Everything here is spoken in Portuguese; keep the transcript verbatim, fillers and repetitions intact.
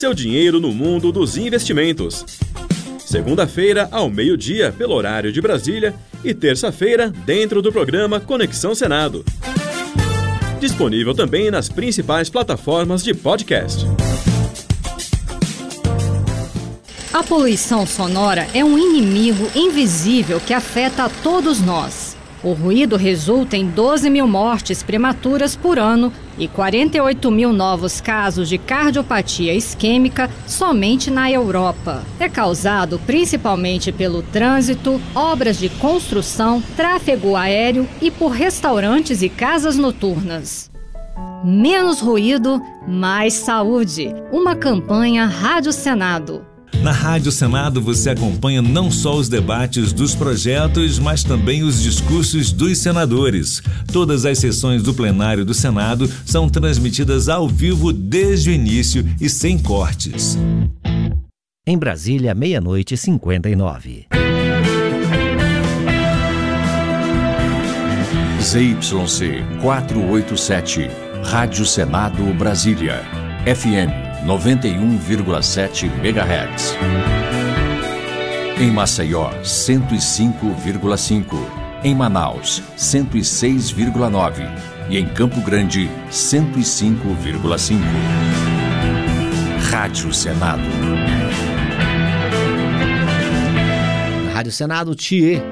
Seu dinheiro no mundo dos investimentos. Segunda-feira, ao meio-dia, pelo horário de Brasília, e terça-feira, dentro do programa Conexão Senado. Disponível também nas principais plataformas de podcast. A poluição sonora é um inimigo invisível que afeta a todos nós. O ruído resulta em doze mil mortes prematuras por ano e quarenta e oito mil novos casos de cardiopatia isquêmica somente na Europa. É causado principalmente pelo trânsito, obras de construção, tráfego aéreo e por restaurantes e casas noturnas. Menos ruído, mais saúde. Uma campanha Rádio Senado. Na Rádio Senado você acompanha não só os debates dos projetos, mas também os discursos dos senadores. Todas as sessões do plenário do Senado são transmitidas ao vivo desde o início e sem cortes. Em Brasília, meia-noite e cinquenta e nove. Z Y C quatrocentos e oitenta e sete, Rádio Senado Brasília, F M noventa e um vírgula sete megahertz. Em Maceió, cento e cinco vírgula cinco. Em Manaus, cento e seis vírgula nove. E em Campo Grande, cento e cinco vírgula cinco. Rádio Senado. Rádio Senado Thier,